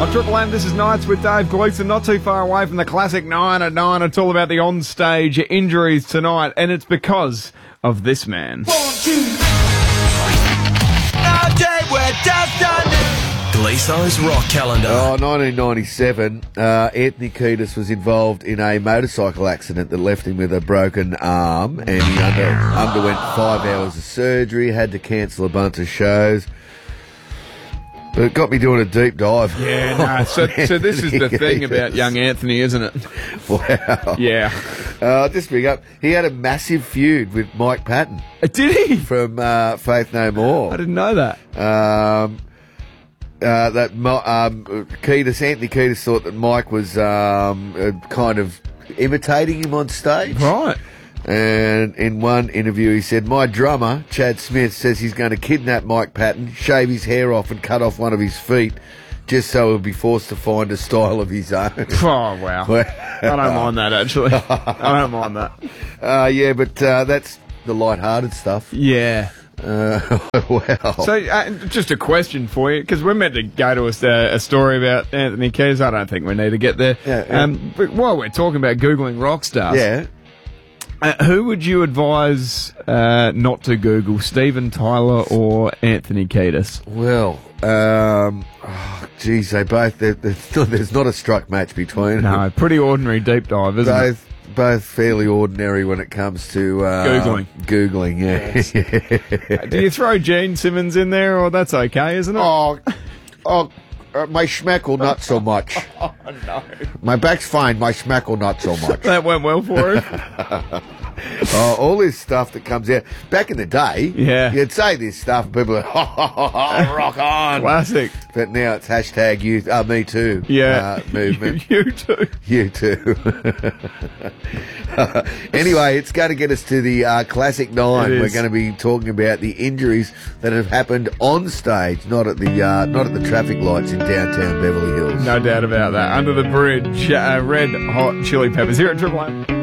On Triple M, this is Nights with Dave Gleeson, not too far away from the classic 9 at 9. It's all about the on-stage injuries tonight, and it's because of this man. Gleeson's Rock Calendar. 1997, Anthony Kiedis was involved in a motorcycle accident that left him with a broken arm, and he underwent 5 hours of surgery, had to cancel a bunch of shows. But it got me doing a deep dive. Yeah, no. So this is the thing about young Anthony, isn't it? Wow. Yeah. Just bring up, he had a massive feud with Mike Patton Did he? from Faith No More. I didn't know that. Anthony Kiedis thought that Mike was kind of imitating him on stage. Right. And in one interview he said, my drummer, Chad Smith, says he's going to kidnap Mike Patton, shave his hair off and cut off one of his feet, just so he'll be forced to find a style of his own. Oh, wow. I don't mind that, actually. I don't mind that. Yeah, but that's the light-hearted stuff. Yeah. Wow. So, just a question for you, because we're meant to go to a story about Anthony Kiedis. I don't think we need to get there. Yeah. But while we're talking about Googling rock stars, Yeah. Who would you advise not to Google, Steven Tyler or Anthony Kiedis? Well, geez, they both, there's not a struck match between them. No, pretty ordinary deep dive, isn't it? Both fairly ordinary when it comes to Googling, yeah. Do you throw Gene Simmons in there, or that's okay, isn't it? My schmeckle not so much. Oh, no. My back's fine, my schmeckle not so much. That went well for him. All this stuff that comes out. Back in the day, Yeah. you'd say this stuff and people are rock on. Classic. But now it's hashtag me too movement. You too. You too. Anyway, it's going to get us to the Classic 9. It is. We're going to be talking about the injuries that have happened on stage, not at the traffic lights in downtown Beverly Hills. No doubt about that. Under the Bridge, Red Hot Chili Peppers here at Triple M.